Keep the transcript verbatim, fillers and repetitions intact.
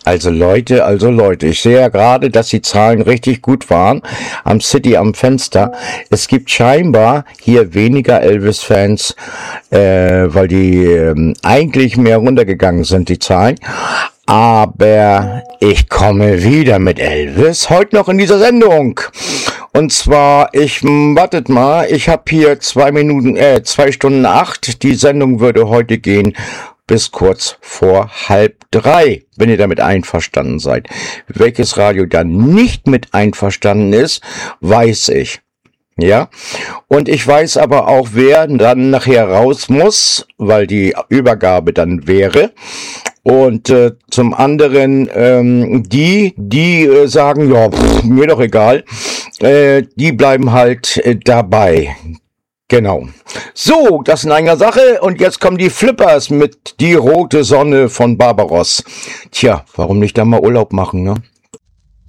Also Leute, also Leute, ich sehe ja gerade, dass die Zahlen richtig gut waren am City am Fenster. Es gibt scheinbar hier weniger Elvis-Fans, äh, weil die ähm, eigentlich mehr runtergegangen sind, die Zahlen. Aber ich komme wieder mit Elvis, heute noch in dieser Sendung. Und zwar, ich, wartet mal, ich habe hier zwei Minuten, äh, zwei Stunden acht. Die Sendung würde heute gehen bis kurz vor halb drei, wenn ihr damit einverstanden seid. Welches Radio dann nicht mit einverstanden ist, weiß ich. Ja, und ich weiß aber auch, wer dann nachher raus muss, weil die Übergabe dann wäre. Und äh, zum anderen ähm, die, die äh, sagen, ja, pff, mir doch egal, äh, die bleiben halt äh, dabei. Genau. So, das in einer Sache. Und jetzt kommen die Flippers mit Die rote Sonne von Barbaros. Tja, warum nicht da mal Urlaub machen, ne?